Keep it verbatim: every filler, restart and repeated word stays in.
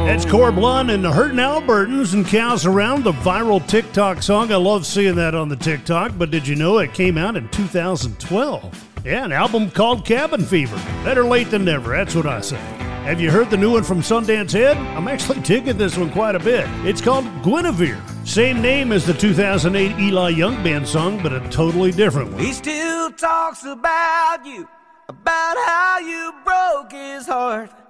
That's Corb Lund and the Hurtin' Albertans and Cows Around, the viral TikTok song. I love seeing that on the TikTok, but did you know it came out in two thousand twelve? Yeah, an album called Cabin Fever. Better late than never, that's what I say. Have you heard the new one from Sundance Head? I'm actually digging this one quite a bit. It's called Guinevere. Same name as the two thousand eight Eli Young Band song, but a totally different one. He still talks about you, about how you broke his heart.